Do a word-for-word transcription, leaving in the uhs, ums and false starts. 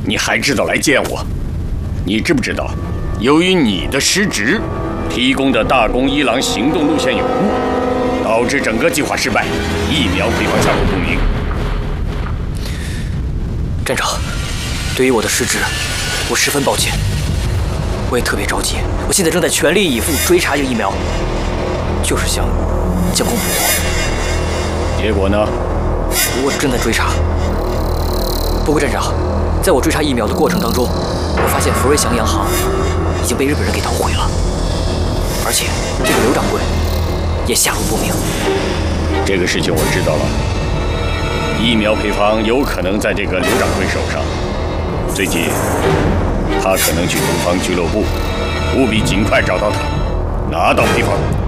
你还知道来见我？你知不知道，由于你的失职，提供的大公伊朗行动路线有误，导致整个计划失败，疫苗配方下落不明。 站长，对于我的失职，我十分抱歉。我也特别着急，我现在正在全力以赴追查这个疫苗，就是想将功补过。 结果呢？ 我正在追查。不过站长，在我追查疫苗的过程当中，我发现福瑞祥洋行已经被日本人给捣毁了，而且这个刘掌柜也下落不明。 这个事情我知道了，疫苗配方有可能在这个刘掌柜手上，最近他可能去东方俱乐部，务必尽快找到他，拿到配方。